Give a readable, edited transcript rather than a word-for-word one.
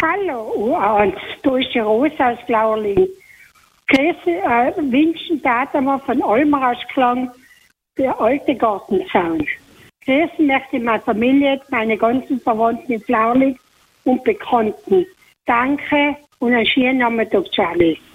Hallo, Hans, da ist die Rosa aus Glauerling. Wünschen Daten wir von Olmeraschklang der alte Gartenzaun. Grüßen möchte ich meine Familie, meine ganzen Verwandten in Glauerling und Bekannten. Danke und einen schönen Nachmittag, Charlie.